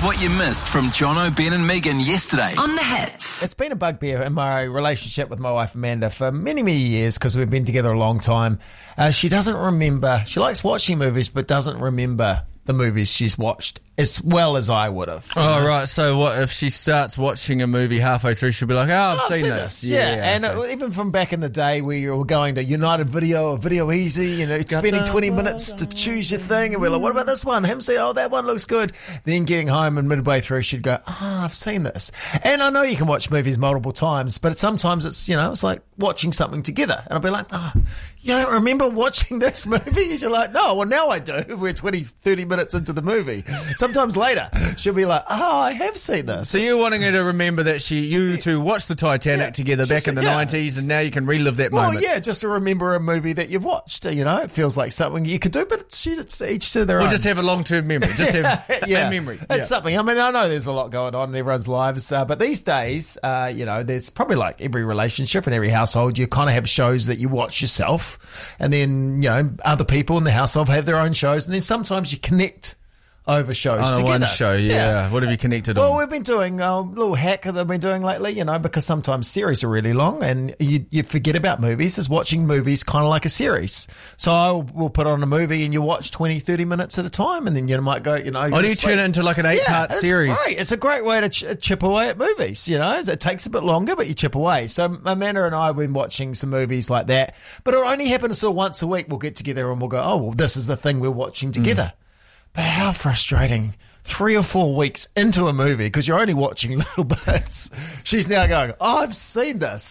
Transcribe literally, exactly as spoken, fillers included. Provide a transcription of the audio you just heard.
what you missed from Jono, Ben and Megan yesterday on The Hits. It's been a bugbear in my relationship with my wife Amanda for many, many years because we've been together a long time. Uh, she doesn't remember, she likes watching movies but doesn't remember the movies she's watched as well as I would have. Oh, know? Right. So what if she starts watching a movie halfway through, she'll be like, oh, I've, oh, I've seen, seen this. this. Yeah, yeah, and okay. uh, even from back in the day where you were going to United Video or Video Easy, you know, spending twenty minutes to choose your thing, and we're like, what about this one? Him saying, oh, that one looks good. Then getting home and midway through, she'd go, oh, I've seen this. And I know you can watch movies multiple times, but sometimes it's, you know, it's like watching something together. And I'll be like, oh, you don't remember watching this movie? And you're like, no, well, now I do. We're twenty, thirty minutes into the movie. Sometimes later, she'll be like, oh, I have seen this. So you're wanting her to remember that she, you two watched the Titanic yeah, together back in the yeah. nineties, and now you can relive that well, moment. Well, yeah, just to remember a movie that you've watched. You know, it feels like something you could do, but it's, it's each to their or own. Or just have a long-term memory. Just have yeah. a memory. It's yeah. something. I mean, I know there's a lot going on in everyone's lives, uh, but these days, uh, you know, there's probably like every relationship and every household, you kind of have shows that you watch yourself, and then, you know, other people in the household have their own shows, and then sometimes you connect over shows on together. one show, yeah. yeah. What have you connected well, on? Well, we've been doing a little hack that I've been doing lately, you know, because sometimes series are really long and you, you forget about movies. Is watching movies kind of like a series. So I will put on a movie and you watch twenty, thirty minutes at a time, and then you might go, you know. Why do you turn it into like an eight-part yeah, series? Great. It's a great way to ch- chip away at movies, you know. It takes a bit longer, but you chip away. So Amanda and I have been watching some movies like that, but it only happens sort of once a week. We'll get together and we'll go, oh, well, this is the thing we're watching together. Mm. But how frustrating. Three or four weeks into a movie, because you're only watching little bits, she's now going, oh, I've seen this.